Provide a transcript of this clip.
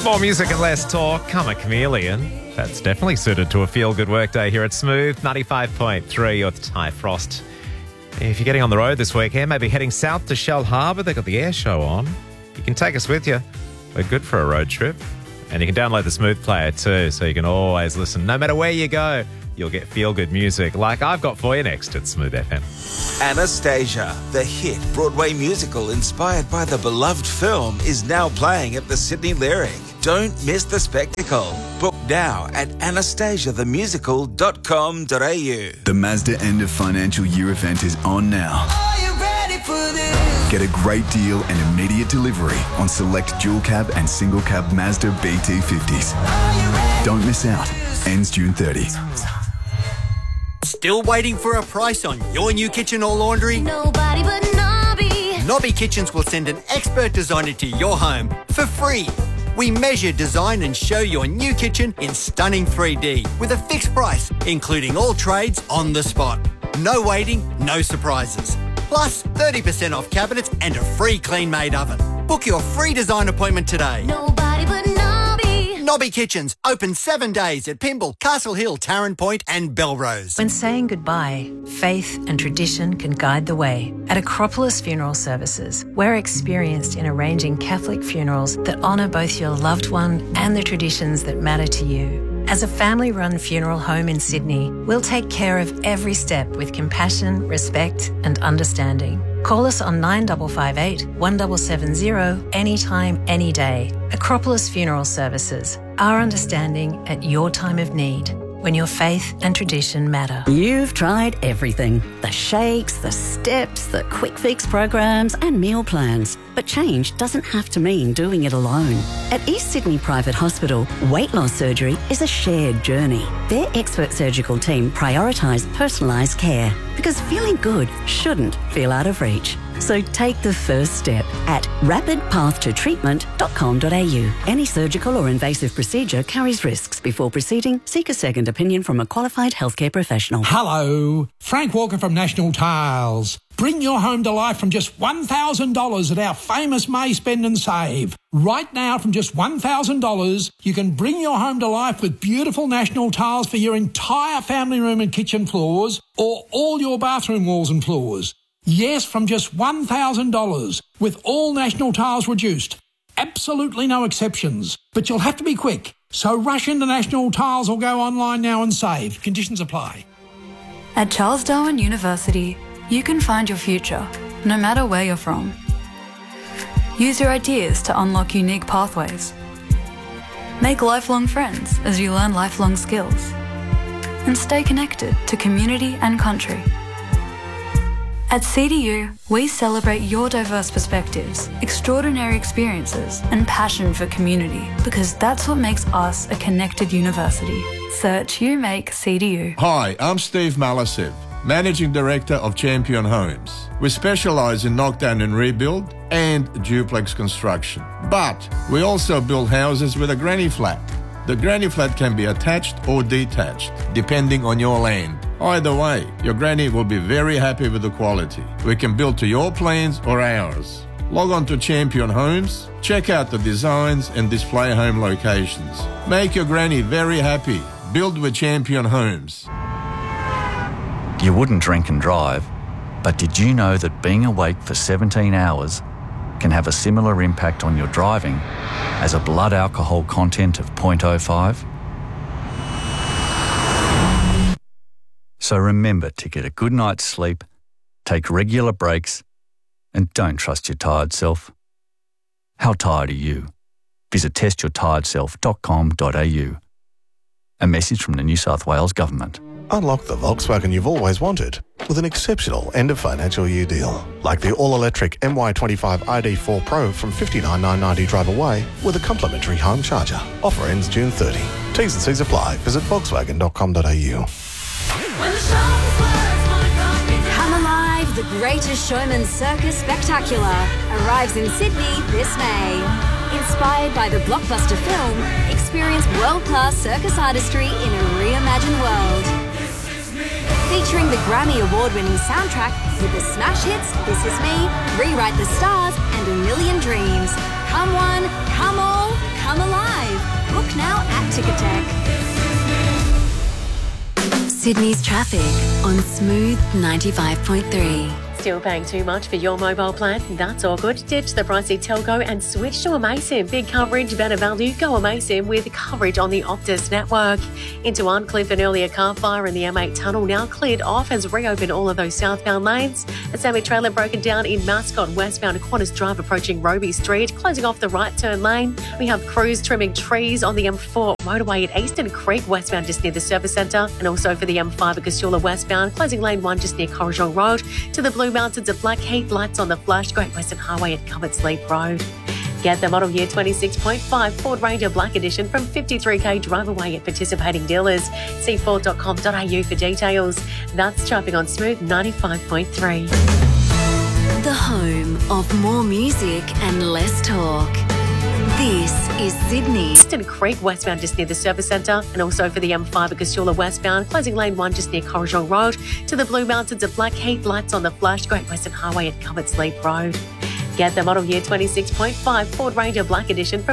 More music and less talk. I'm a chameleon. That's definitely suited to a feel-good workday here at Smooth 95.3 with Ty Frost. If you're getting on the road this weekend, maybe heading south to Shell Harbour, they've got the air show on. You can take us with you. We're good for a road trip. And you can download the Smooth player too, so you can always listen. No matter where you go, you'll get feel-good music like I've got for you next at Smooth FM. Anastasia, the hit Broadway musical inspired by the beloved film, is now playing at the Sydney Lyric. Don't miss the spectacle. Book now at anastasiathemusical.com.au. The Mazda end of financial year event is on now. Are you ready for this? Get a great deal and immediate delivery on select dual cab and single cab Mazda BT50s. Don't miss out. Ends June 30. Still waiting for a price on your new kitchen or laundry? Nobody but Nobby. Nobby Kitchens will send an expert designer to your home for free. We measure, design and show your new kitchen in stunning 3D with a fixed price, including all trades on the spot. No waiting, no surprises. Plus 30% off cabinets and a free clean-made oven. Book your free design appointment today. Nobody but Nobby. Nobby Kitchens, open 7 days at Pymble, Castle Hill, Tarrant Point and Belrose. When saying goodbye, faith and tradition can guide the way. At Acropolis Funeral Services, we're experienced in arranging Catholic funerals that honour both your loved one and the traditions that matter to you. As a family-run funeral home in Sydney, we'll take care of every step with compassion, respect and understanding. Call us on 9558 1770 anytime, any day. Acropolis Funeral Services. Our understanding at your time of need, when your faith and tradition matter. You've tried everything. The shakes, the steps, the quick fix programs and meal plans. But change doesn't have to mean doing it alone. At East Sydney Private Hospital, weight loss surgery is a shared journey. Their expert surgical team prioritise personalised care because feeling good shouldn't feel out of reach. So take the first step at rapidpathtotreatment.com.au. Any surgical or invasive procedure carries risks. Before proceeding, seek a second opinion from a qualified healthcare professional. Hello, Frank Walker from National Tiles. Bring your home to life from just $1,000 at our famous May Spend and Save. Right now, from just $1,000, you can bring your home to life with beautiful National Tiles for your entire family room and kitchen floors or all your bathroom walls and floors. Yes, from just $1,000, with all National Tiles reduced. Absolutely no exceptions. But you'll have to be quick. So rush into National Tiles or go online now and save. Conditions apply. At Charles Darwin University, you can find your future, no matter where you're from. Use your ideas to unlock unique pathways. Make lifelong friends as you learn lifelong skills. And stay connected to community and country. At CDU, we celebrate your diverse perspectives, extraordinary experiences, and passion for community, because that's what makes us a connected university. Search You Make CDU. Hi, I'm Steve Malasev, Managing Director of Champion Homes. We specialise in knockdown and rebuild and duplex construction. But we also build houses with a granny flat. The granny flat can be attached or detached, depending on your land. Either way, your granny will be very happy with the quality. We can build to your plans or ours. Log on to Champion Homes, check out the designs and display home locations. Make your granny very happy. Build with Champion Homes. You wouldn't drink and drive, but did you know that being awake for 17 hours can have a similar impact on your driving as a blood alcohol content of 0.05? So remember to get a good night's sleep, take regular breaks, and don't trust your tired self. How tired are you? Visit testyourtiredself.com.au. A message from the New South Wales Government. Unlock the Volkswagen you've always wanted with an exceptional end of financial year deal. Like the all-electric MY25 ID4 Pro from $59,990 drive away with a complimentary home charger. Offer ends June 30. T's and C's apply. Visit volkswagen.com.au. Come Alive, the Greatest Showman Circus Spectacular arrives in Sydney this May. Inspired by the blockbuster film, experience world-class circus artistry in a reimagined world. Featuring the Grammy Award-winning soundtrack with the smash hits This Is Me, Rewrite the Stars and A Million Dreams. Come one, come all, come alive. Sydney's traffic on Smooth 95.3. Still paying too much for your mobile plan? That's all good. Ditch the pricey telco and switch to Amaysim. Big coverage, better value. Go Amaysim with coverage on the Optus network. Into Arncliffe, an earlier car fire in the M8 tunnel now cleared off has reopened all of those southbound lanes. A semi-trailer broken down in Mascot westbound Qantas Drive approaching Roby Street, closing off the right turn lane. We have crews trimming trees on the M4 motorway at Eastern Creek westbound just near the service centre, and also for the M5 at Casula westbound, closing lane 1 just near Corrigal Road. To the Blue Mountains at Blackheath, lights on the flash, Great Western Highway at Covent's Leap Road. Get the model year 26.5 Ford Ranger Black Edition from 53k drive away at participating dealers. See Ford.com.au for details. That's Chopping on Smooth 95.3. The home of more music and less talk. This is Sydney. Eastern Creek westbound just near the service centre, and also for the M5 at Casula westbound, closing lane 1 just near Corrigal Road. To the Blue Mountains at Blackheath, lights on the flash, Great Western Highway at Covent's Leap Road. Get the model year 26.5 Ford Ranger Black Edition from